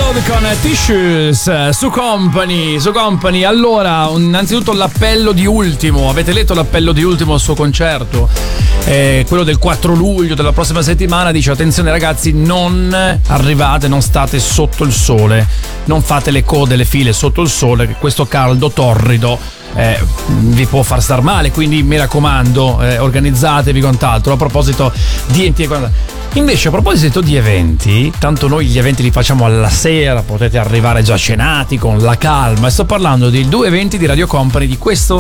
Con Tissues su Company. Allora, innanzitutto l'appello di Ultimo. Avete letto l'appello di Ultimo al suo concerto? Quello del 4 luglio della prossima settimana. Dice: attenzione ragazzi, non arrivate, non state sotto il sole, non fate le code, le file sotto il sole, che questo caldo torrido vi può far star male, quindi mi raccomando, organizzatevi con tanto. A proposito di eventi, invece a proposito di eventi, tanto noi gli eventi li facciamo alla sera, potete arrivare già cenati con la calma, e sto parlando di 2 eventi di Radio Company di questa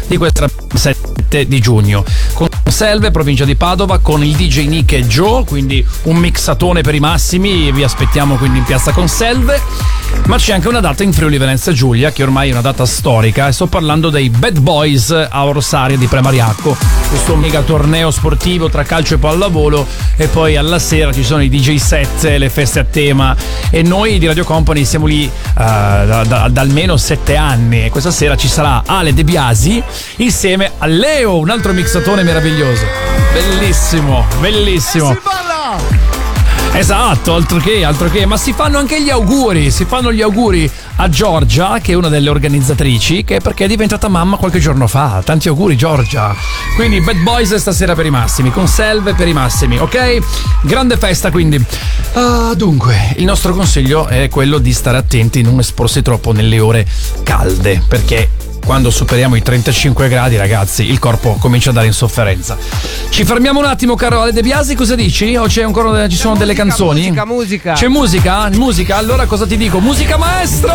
7 di giugno con Selve, provincia di Padova, con il DJ Nick e Joe, quindi un mixatone per i massimi. Vi aspettiamo quindi in piazza Conselve. Ma c'è anche una data in Friuli Venezia Giulia, che ormai è una data storica, e sto parlando dei Bad Boys a Orsaria di Premariacco, questo mega torneo sportivo tra calcio e pallavolo, e poi alla sera ci sono i DJ set, le feste a tema, e noi di Radio Company siamo lì da almeno 7 anni, e questa sera ci sarà Ale De Biasi insieme a Leo, un altro mixatone meraviglioso, bellissimo. Si balla! Esatto, altro che, ma si fanno anche gli auguri a Giorgia, che è una delle organizzatrici, che perché è diventata mamma qualche giorno fa. Tanti auguri Giorgia. Quindi Bad Boys stasera per i massimi, con Selve per i massimi, ok? Grande festa quindi. Dunque, il nostro consiglio è quello di stare attenti, non esporsi troppo nelle ore calde, perché quando superiamo i 35 gradi, ragazzi, il corpo comincia a dare insofferenza. Ci fermiamo un attimo, caro Ale De Biasi, cosa dici? O c'è ancora, ci sono delle canzoni? Musica. C'è musica? Allora cosa ti dico? Musica maestro!